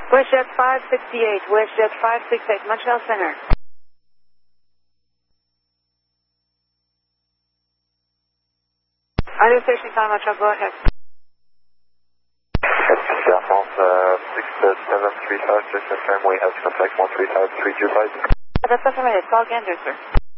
WestJet 568, WestJet 568, Montreal Center. Radio station time, Montreal, go ahead. Air France 6735, just confirm we have contact 135325. That's affirmative. Call again, sir.